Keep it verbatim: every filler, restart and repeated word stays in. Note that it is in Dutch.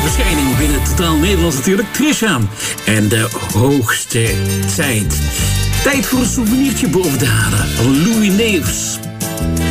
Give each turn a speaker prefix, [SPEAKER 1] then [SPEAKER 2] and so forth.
[SPEAKER 1] verschijning binnen Totaal Nederlands natuurlijk. Trisha. En de hoogste tijd. Tijd voor een souvenirtje boven de haren van Louis Neefs.